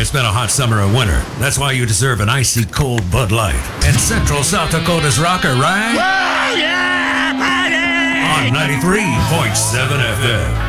It's been a hot summer and winter. That's why you deserve an icy cold Bud Light. And Central South Dakota's rocker, right? Whoa, yeah, buddy! On 93.7 FM.